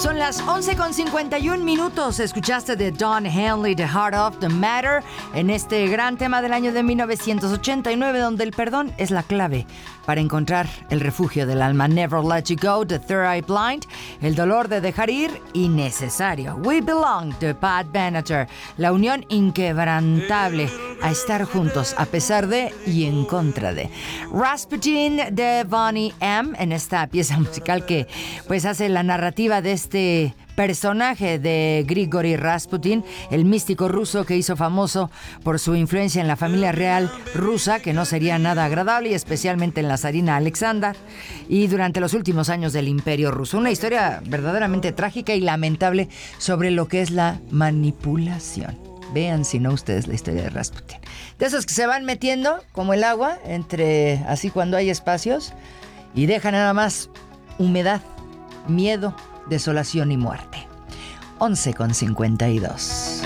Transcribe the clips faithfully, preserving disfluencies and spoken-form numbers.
Son las once con cincuenta y un minutos. Escuchaste de Don Henley, The Heart of the Matter, en este gran tema del año de mil novecientos ochenta y nueve, donde el perdón es la clave para encontrar el refugio del alma. Never Let You Go, The Third Eye Blind, el dolor de dejar ir, innecesario. We Belong, de Pat Benatar, la unión inquebrantable a estar juntos a pesar de y en contra de. Rasputin, de Bonnie M, en esta pieza musical que pues hace la narrativa de este personaje de Grigori Rasputin, el místico ruso que hizo famoso por su influencia en la familia real rusa, que no sería nada agradable, y especialmente en la zarina Alexandra, y durante los últimos años del Imperio Ruso. Una historia verdaderamente trágica y lamentable sobre lo que es la manipulación. Vean, si no, ustedes la historia de Rasputin. De esos que se van metiendo como el agua entre, así cuando hay espacios, y dejan nada más humedad, miedo, desolación y muerte. once con cincuenta y dos.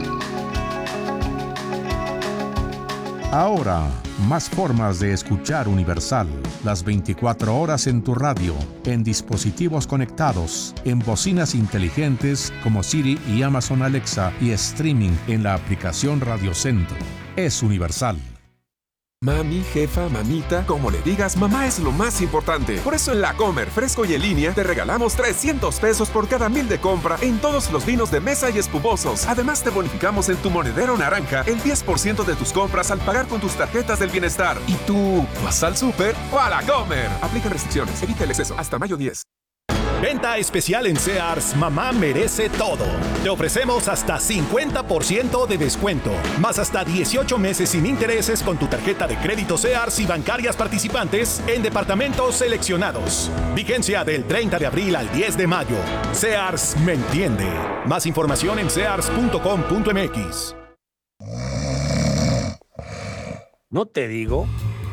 Ahora, más formas de escuchar Universal. Las veinticuatro horas en tu radio, en dispositivos conectados, en bocinas inteligentes como Siri y Amazon Alexa, y streaming en la aplicación Radio Centro. Es Universal. Mami, jefa, mamita, como le digas, mamá es lo más importante. Por eso en La Comer, fresco y en línea, te regalamos trescientos pesos por cada mil de compra en todos los vinos de mesa y espumosos. Además, te bonificamos en tu monedero naranja el diez por ciento de tus compras al pagar con tus tarjetas del bienestar. ¿Y tú vas al súper o a La Comer? Aplica restricciones, evita el exceso. Hasta mayo diez. Venta especial en Sears, mamá merece todo. Te ofrecemos hasta cincuenta por ciento de descuento, más hasta dieciocho meses sin intereses con tu tarjeta de crédito Sears y bancarias participantes en departamentos seleccionados. Vigencia del treinta de abril al diez de mayo. Sears me entiende. Más información en sears punto com punto m x. ¿No te digo?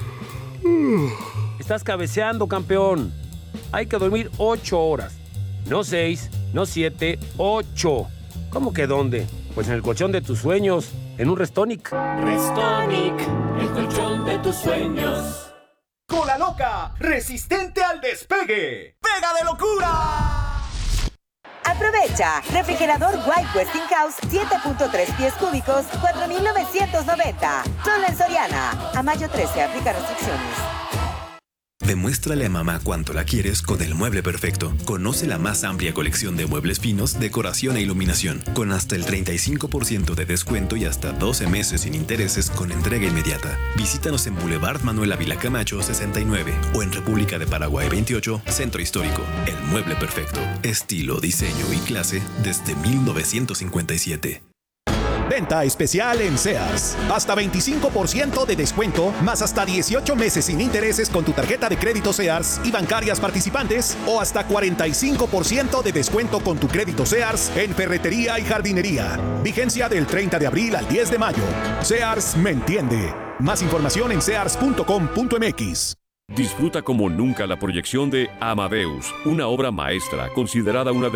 Estás cabeceando, campeón. Hay que dormir ocho horas. No seis, no siete, ocho. ¿Cómo que dónde? Pues en el colchón de tus sueños, en un Restonic. Restonic, el colchón de tus sueños. Cola loca, resistente al despegue. ¡Pega de locura! Aprovecha. Refrigerador White Westinghouse siete punto tres pies cúbicos, cuatro mil novecientos noventa. Solo en Soriana. A mayo trece, aplica restricciones. Demuéstrale a mamá cuánto la quieres con el mueble perfecto. Conoce la más amplia colección de muebles finos, decoración e iluminación, con hasta el treinta y cinco por ciento de descuento y hasta doce meses sin intereses con entrega inmediata. Visítanos en Boulevard Manuel Ávila Camacho sesenta y nueve o en República de Paraguay veintiocho, Centro Histórico. El mueble perfecto. Estilo, diseño y clase desde mil novecientos cincuenta y siete. Venta especial en Sears. Hasta veinticinco por ciento de descuento, más hasta dieciocho meses sin intereses con tu tarjeta de crédito Sears y bancarias participantes, o hasta cuarenta y cinco por ciento de descuento con tu crédito Sears en ferretería y jardinería. Vigencia del treinta de abril al diez de mayo. Sears me entiende. Más información en sears punto com punto m x. Disfruta como nunca la proyección de Amadeus, una obra maestra considerada una de